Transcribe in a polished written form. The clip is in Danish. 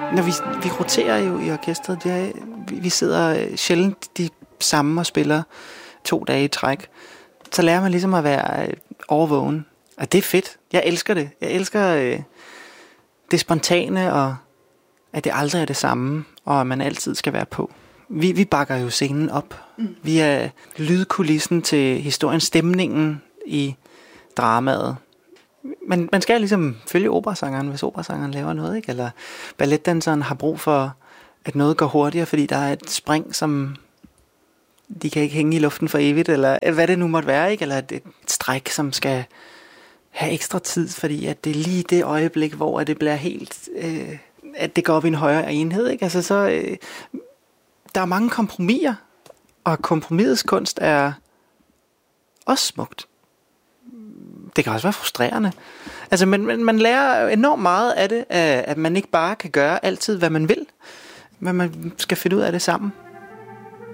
Når vi roterer jo i orkestret, vi sidder sjældent de samme og spiller 2 dage i træk. Så lærer man ligesom at være overvågen. Og det er fedt. Jeg elsker det. Jeg elsker det spontane, og at det aldrig er det samme, og at man altid skal være på. Vi bakker jo scenen op. Vi er lydkulissen til historien, stemningen i dramaet. Men man skal ligesom følge operasangeren, hvis operasangeren laver noget, ikke? Eller balletdanseren har brug for, at noget går hurtigere, fordi der er et spring, som de kan ikke hænge i luften for evigt, eller hvad det nu måtte være, ikke? Eller et stræk, som skal have ekstra tid, fordi at det er lige det øjeblik, hvor det bliver helt, at det går op i en højere enhed, ikke? Altså så, der er mange kompromiser, og kompromisets kunst er også smukt. Det kan også være frustrerende. Altså, men man lærer enormt meget af det, at man ikke bare kan gøre altid, hvad man vil, men man skal finde ud af det sammen.